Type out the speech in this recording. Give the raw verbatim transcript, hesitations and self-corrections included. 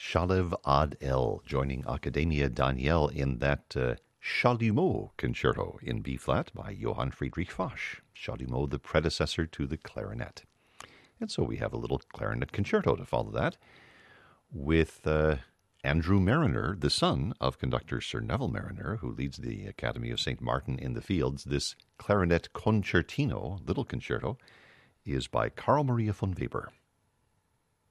Shalev Ad El, joining Academia Daniel in that uh, Chalumeau concerto in B-flat by Johann Friedrich Fasch. Chalumeau, the predecessor to the clarinet. And so we have a little clarinet concerto to follow that with uh, Andrew Mariner, the son of conductor Sir Neville Mariner, who leads the Academy of Saint Martin in the Fields. This clarinet concertino, little concerto, is by Carl Maria von Weber.